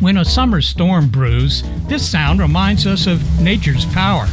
When a summer storm brews, this sound reminds us of nature's power.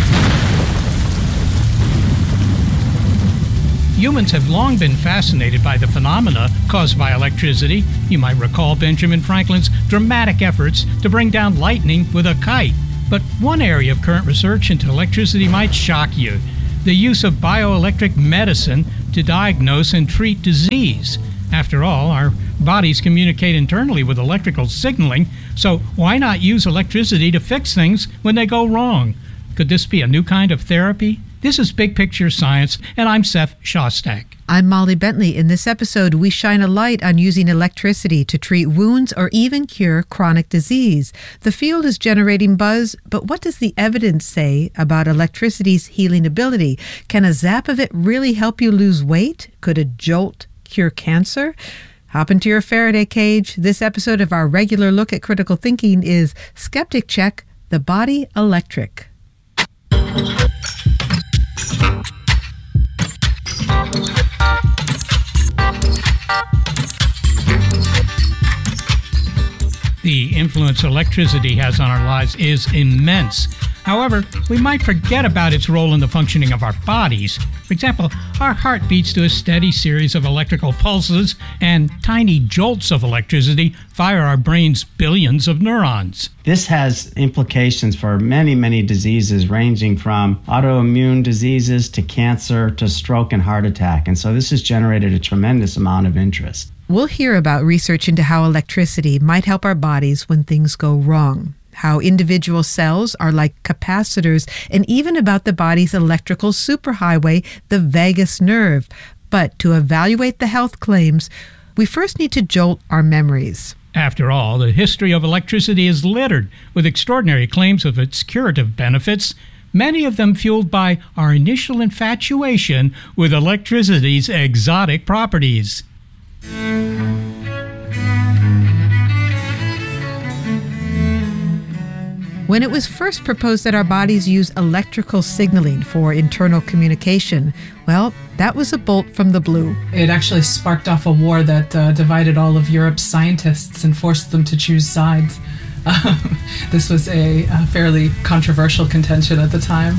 Humans have long been fascinated by the phenomena caused by electricity. You might recall Benjamin Franklin's dramatic efforts to bring down lightning with a kite. But one area of current research into electricity might shock you: the use of bioelectric medicine to diagnose and treat disease. After all, our bodies communicate internally with electrical signaling, so why not use electricity to fix things when they go wrong? Could this be a new kind of therapy? This is Big Picture Science, and I'm Seth Shostak. I'm Molly Bentley. In this episode, we shine a light on using electricity to treat wounds or even cure chronic disease. The field is generating buzz, but what does the evidence say about electricity's healing ability? Can a zap of it really help you lose weight? Could a jolt cure cancer? Hop into your Faraday cage. This episode of our regular look at critical thinking is Skeptic Check, The Body Electric. The influence electricity has on our lives is immense. However, we might forget about its role in the functioning of our bodies. For example, our heart beats to a steady series of electrical pulses, and tiny jolts of electricity fire our brain's billions of neurons. This has implications for many, many diseases, ranging from autoimmune diseases to cancer to stroke and heart attack. And so this has generated a tremendous amount of interest. We'll hear about research into how electricity might help our bodies when things go wrong, how individual cells are like capacitors, and even about the body's electrical superhighway, the vagus nerve. But to evaluate the health claims, we first need to jolt our memories. After all, the history of electricity is littered with extraordinary claims of its curative benefits, many of them fueled by our initial infatuation with electricity's exotic properties. When it was first proposed that our bodies use electrical signaling for internal communication, well, that was a bolt from the blue. It actually sparked off a war that divided all of Europe's scientists and forced them to choose sides. This was a fairly controversial contention at the time.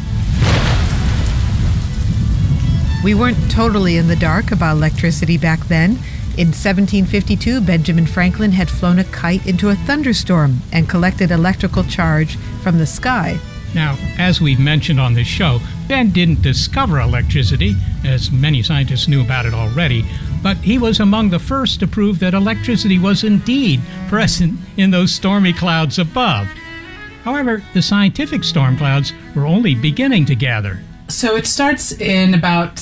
We weren't totally in the dark about electricity back then. In 1752, Benjamin Franklin had flown a kite into a thunderstorm and collected electrical charge from the sky. Now, as we've mentioned on this show, Ben didn't discover electricity, as many scientists knew about it already, but he was among the first to prove that electricity was indeed present in those stormy clouds above. However, the scientific storm clouds were only beginning to gather. So it starts in about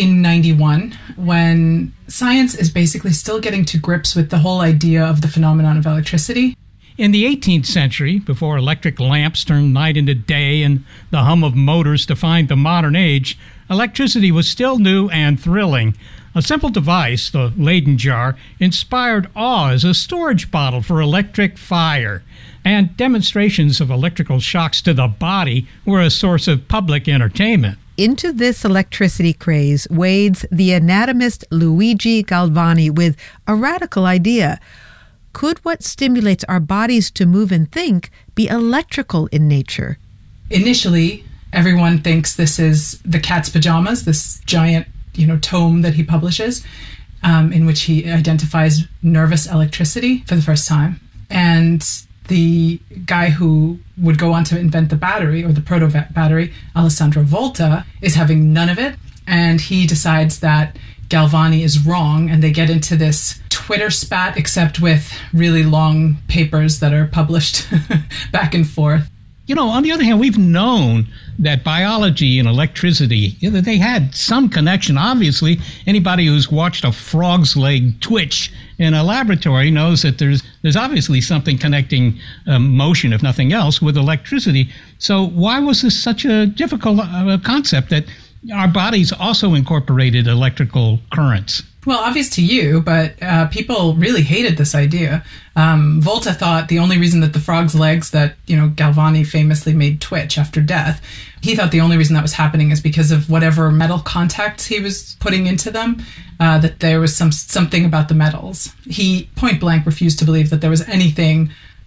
1791, when science is basically still getting to grips with the whole idea of the phenomenon of electricity. In the 18th century, before electric lamps turned night into day and the hum of motors defined the modern age, electricity was still new and thrilling. A simple device, the Leyden jar, inspired awe as a storage bottle for electric fire. And demonstrations of electrical shocks to the body were a source of public entertainment. Into this electricity craze wades the anatomist Luigi Galvani with a radical idea. Could what stimulates our bodies to move and think be electrical in nature? Initially, everyone thinks this is the Cat's Pajamas, this giant, tome that he publishes, in which he identifies nervous electricity for the first time. And the guy who would go on to invent the battery, or the proto-battery, Alessandro Volta, is having none of it. And he decides that Galvani is wrong, and they get into this Twitter spat, except with really long papers that are published back and forth. On the other hand, we've known that biology and electricity, they had some connection. Obviously, anybody who's watched a frog's leg twitch in a laboratory knows that there's obviously something connecting motion, if nothing else, with electricity. So why was this such a difficult concept that our bodies also incorporated electrical currents? Well, obvious to you, but people really hated this idea. Volta thought the only reason that the frog's legs that, Galvani famously made twitch after death, he thought the only reason that was happening is because of whatever metal contacts he was putting into them, that there was something about the metals. He point blank refused to believe that there was anything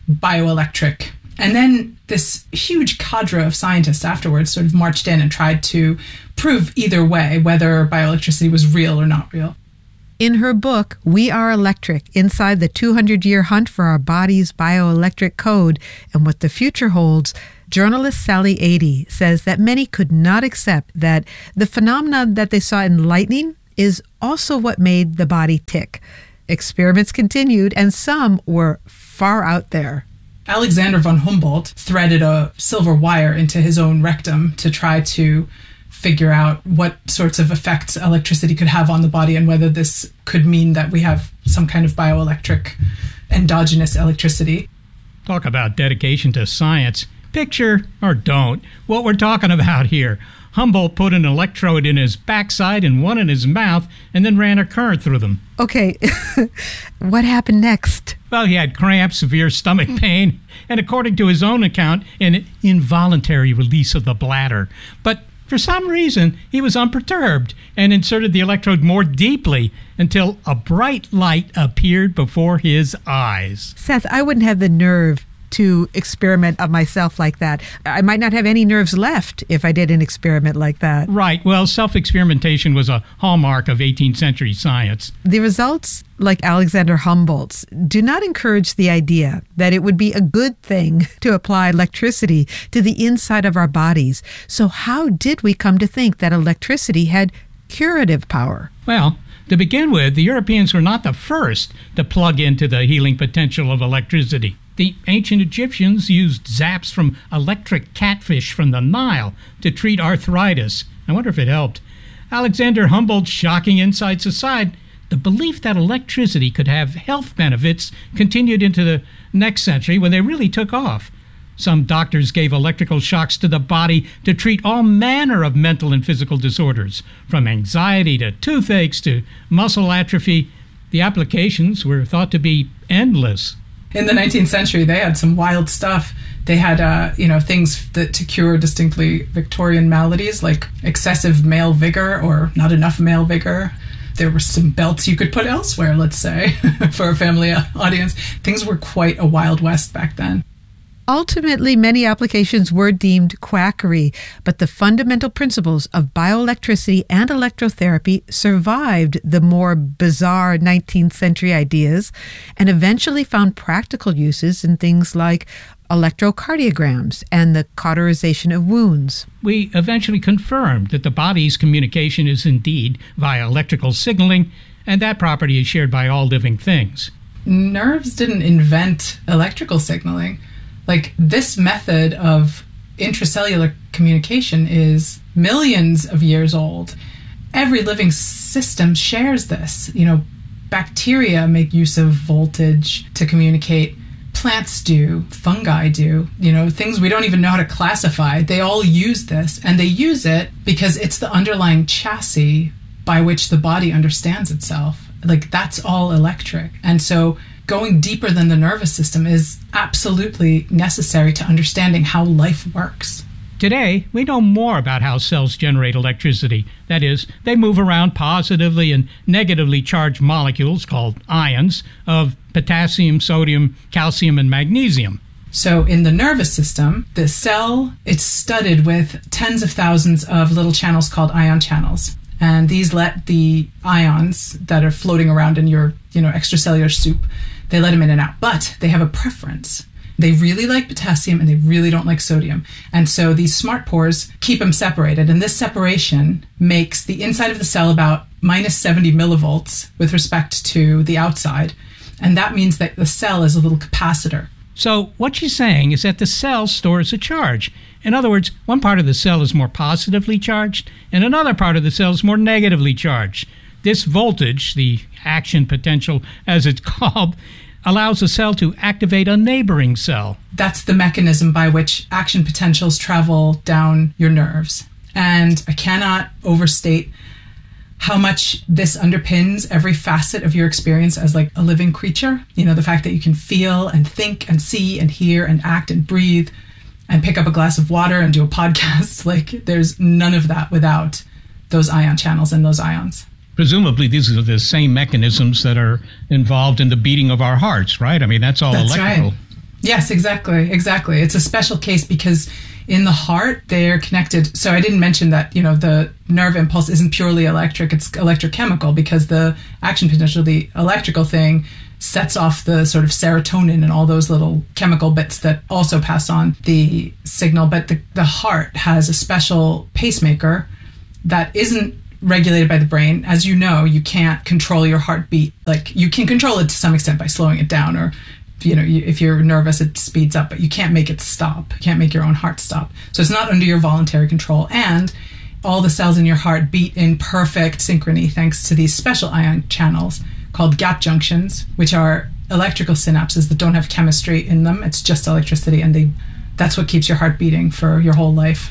bioelectric. And then this huge cadre of scientists afterwards sort of marched in and tried to prove either way whether bioelectricity was real or not real. In her book, We Are Electric, Inside the 200-Year Hunt for Our Body's Bioelectric Code and What the Future Holds, journalist Sally Adey says that many could not accept that the phenomenon that they saw in lightning is also what made the body tick. Experiments continued, and some were far out there. Alexander von Humboldt threaded a silver wire into his own rectum to try to figure out what sorts of effects electricity could have on the body and whether this could mean that we have some kind of bioelectric endogenous electricity. Talk about dedication to science. Picture, or don't, what we're talking about here. Humboldt put an electrode in his backside and one in his mouth and then ran a current through them. Okay, what happened next? Well, he had cramps, severe stomach pain, and according to his own account, an involuntary release of the bladder. But for some reason, he was unperturbed and inserted the electrode more deeply until a bright light appeared before his eyes. Seth, I wouldn't have the nerve to experiment on myself like that. I might not have any nerves left if I did an experiment like that. Right. Well, self-experimentation was a hallmark of 18th century science. The results, like Alexander Humboldt's, do not encourage the idea that it would be a good thing to apply electricity to the inside of our bodies. So how did we come to think that electricity had curative power? Well, to begin with, the Europeans were not the first to plug into the healing potential of electricity. The ancient Egyptians used zaps from electric catfish from the Nile to treat arthritis. I wonder if it helped. Alexander Humboldt's shocking insights aside, the belief that electricity could have health benefits continued into the next century when they really took off. Some doctors gave electrical shocks to the body to treat all manner of mental and physical disorders, from anxiety to toothaches to muscle atrophy. The applications were thought to be endless. In the 19th century, they had some wild stuff. They had, things that to cure distinctly Victorian maladies like excessive male vigor or not enough male vigor. There were some belts you could put elsewhere, let's say, for a family audience. Things were quite a Wild West back then. Ultimately, many applications were deemed quackery, but the fundamental principles of bioelectricity and electrotherapy survived the more bizarre 19th century ideas and eventually found practical uses in things like electrocardiograms and the cauterization of wounds. We eventually confirmed that the body's communication is indeed via electrical signaling, and that property is shared by all living things. Nerves didn't invent electrical signaling. Like, this method of intracellular communication is millions of years old. Every living system shares this. Bacteria make use of voltage to communicate. Plants do, fungi do, things we don't even know how to classify. They all use this, and they use it because it's the underlying chassis by which the body understands itself. Like, that's all electric. And so going deeper than the nervous system is absolutely necessary to understanding how life works. Today, we know more about how cells generate electricity. That is, they move around positively and negatively charged molecules called ions of potassium, sodium, calcium, and magnesium. So in the nervous system, the cell, it's studded with tens of thousands of little channels called ion channels. And these let the ions that are floating around in your, extracellular soup, they let them in and out. But they have a preference. They really like potassium and they really don't like sodium. And so these smart pores keep them separated. And this separation makes the inside of the cell about minus 70 millivolts with respect to the outside. And that means that the cell is a little capacitor. So what she's saying is that the cell stores a charge. In other words, one part of the cell is more positively charged and another part of the cell is more negatively charged. This voltage, the action potential as it's called, allows a cell to activate a neighboring cell. That's the mechanism by which action potentials travel down your nerves. And I cannot overstate how much this underpins every facet of your experience as like a living creature. The fact that you can feel and think and see and hear and act and breathe and pick up a glass of water and do a podcast. Like, there's none of that without those ion channels and those ions. Presumably, these are the same mechanisms that are involved in the beating of our hearts, right? I mean, that's all electrical. Right. Yes, exactly. It's a special case because in the heart, they're connected. So I didn't mention that, the nerve impulse isn't purely electric, it's electrochemical, because the action potential, the electrical thing, sets off the sort of serotonin and all those little chemical bits that also pass on the signal. But the heart has a special pacemaker that isn't regulated by the brain. As you know, you can't control your heartbeat. Like, you can control it to some extent by slowing it down, or if you're nervous, it speeds up, but you can't make it stop. You can't make your own heart stop. So it's not under your voluntary control. And all the cells in your heart beat in perfect synchrony thanks to these special ion channels called gap junctions, which are electrical synapses that don't have chemistry in them. It's just electricity, and that's what keeps your heart beating for your whole life.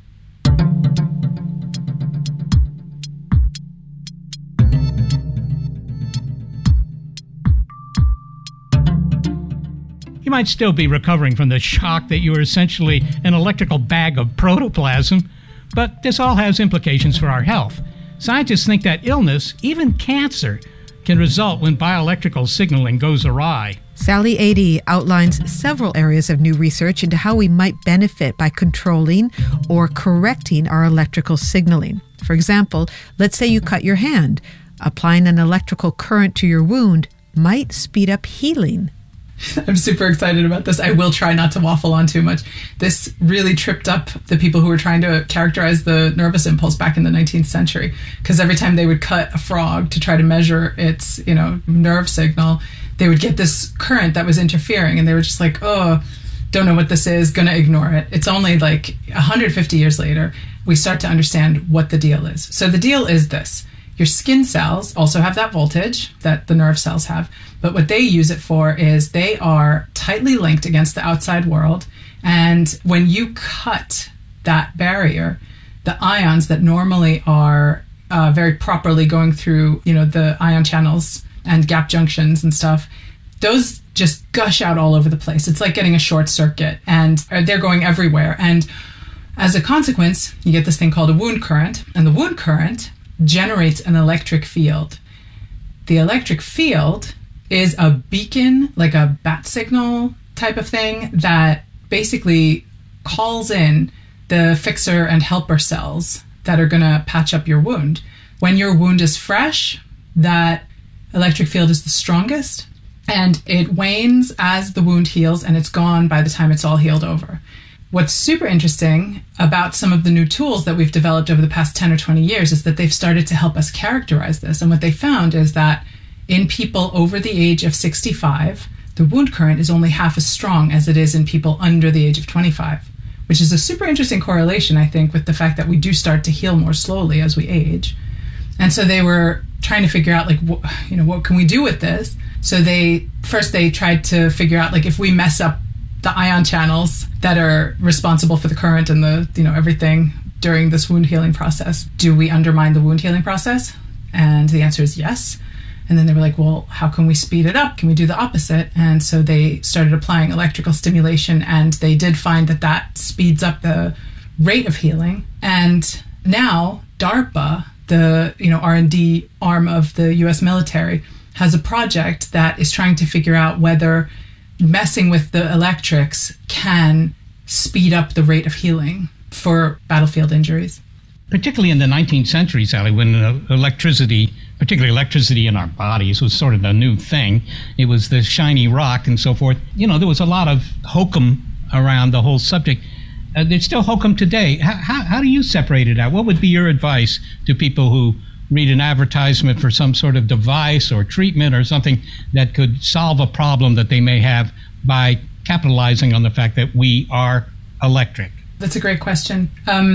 You might still be recovering from the shock that you are essentially an electrical bag of protoplasm, but this all has implications for our health. Scientists think that illness, even cancer, can result when bioelectrical signaling goes awry. Sally Adee outlines several areas of new research into how we might benefit by controlling or correcting our electrical signaling. For example, let's say you cut your hand. Applying an electrical current to your wound might speed up healing. I'm super excited about this. I will try not to waffle on too much. This really tripped up the people who were trying to characterize the nervous impulse back in the 19th century, because every time they would cut a frog to try to measure its, nerve signal, they would get this current that was interfering, and they were just like, oh, don't know what this is, gonna ignore it. It's only like 150 years later, we start to understand what the deal is. So the deal is this. Your skin cells also have that voltage that the nerve cells have, but what they use it for is they are tightly linked against the outside world, and when you cut that barrier, the ions that normally are very properly going through, the ion channels and gap junctions and stuff, those just gush out all over the place. It's like getting a short circuit, and they're going everywhere. And as a consequence, you get this thing called a wound current, and the wound current generates an electric field. The electric field is a beacon, like a bat signal type of thing, that basically calls in the fixer and helper cells that are going to patch up your wound. When your wound is fresh, that electric field is the strongest, and it wanes as the wound heals, and it's gone by the time it's all healed over. What's super interesting about some of the new tools that we've developed over the past 10 or 20 years is that they've started to help us characterize this. And what they found is that in people over the age of 65, the wound current is only half as strong as it is in people under the age of 25, which is a super interesting correlation, I think, with the fact that we do start to heal more slowly as we age. And so they were trying to figure out, what can we do with this? So they tried to figure out, if we mess up the ion channels that are responsible for the current and everything during this wound healing process, do we undermine the wound healing process? And the answer is yes. And then they were like, well, how can we speed it up? Can we do the opposite? And so they started applying electrical stimulation, and they did find that speeds up the rate of healing. And now DARPA, the R&D arm of the US military, has a project that is trying to figure out whether messing with the electrics can speed up the rate of healing for battlefield injuries. Particularly in the 19th century, Sally, when electricity, particularly electricity in our bodies, was sort of the new thing. It was the shiny rock and so forth. There was a lot of hokum around the whole subject. There's still hokum today. How do you separate it out? What would be your advice to people who read an advertisement for some sort of device or treatment or something that could solve a problem that they may have by capitalizing on the fact that we are electric? That's a great question.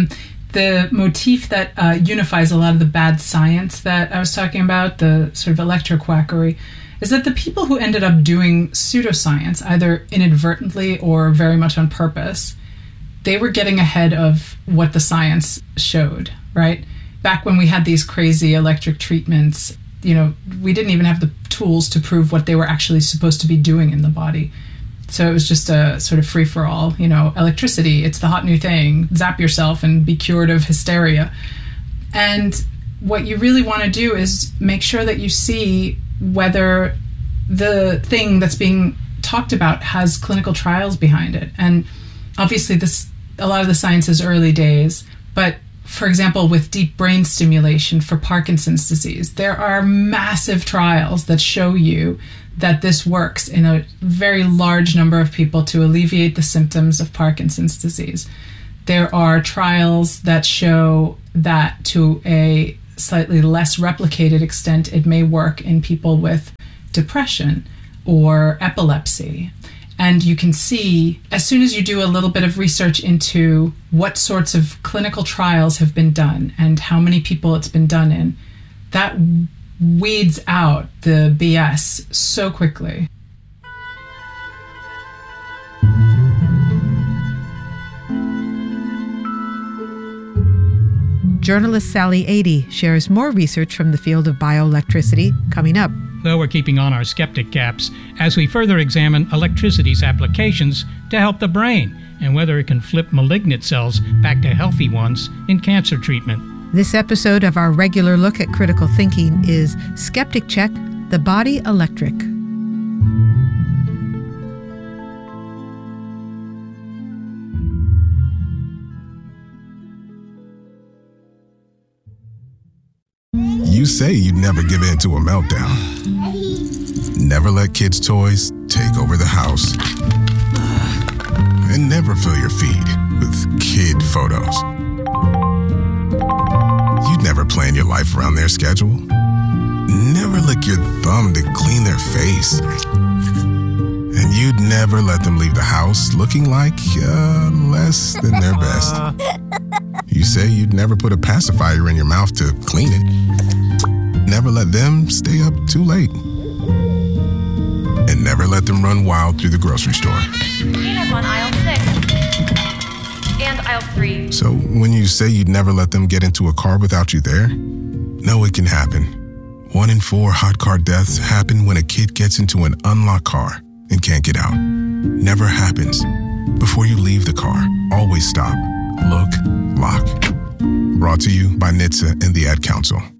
The motif that unifies a lot of the bad science that I was talking about, the sort of electroquackery, is that the people who ended up doing pseudoscience, either inadvertently or very much on purpose, they were getting ahead of what the science showed, right? Back when we had these crazy electric treatments, we didn't even have the tools to prove what they were actually supposed to be doing in the body. So it was just a sort of free-for-all, electricity, it's the hot new thing, zap yourself and be cured of hysteria. And what you really want to do is make sure that you see whether the thing that's being talked about has clinical trials behind it. And obviously a lot of the science is early days, but for example, with deep brain stimulation for Parkinson's disease, there are massive trials that show you that this works in a very large number of people to alleviate the symptoms of Parkinson's disease. There are trials that show that to a slightly less replicated extent, it may work in people with depression or epilepsy. And you can see, as soon as you do a little bit of research into what sorts of clinical trials have been done and how many people it's been done in, that weeds out the BS so quickly. Journalist Sally Adee shares more research from the field of bioelectricity coming up. Though we're keeping on our skeptic caps as we further examine electricity's applications to help the brain and whether it can flip malignant cells back to healthy ones in cancer treatment. This episode of our regular look at critical thinking is Skeptic Check, The Body Electric. You say you'd never give in to a meltdown. Never let kids' toys take over the house. And never fill your feed with kid photos. You'd never plan your life around their schedule. Never lick your thumb to clean their face. And you'd never let them leave the house looking like less than their best. You say you'd never put a pacifier in your mouth to clean it. Never let them stay up too late. And never let them run wild through the grocery store. Peanuts on aisle 6 and aisle 3. So when you say you'd never let them get into a car without you there, no, it can happen. 1 in 4 hot car deaths happen when a kid gets into an unlocked car and can't get out. Never happens. Before you leave the car, always stop, look, lock. Brought to you by NHTSA and the Ad Council.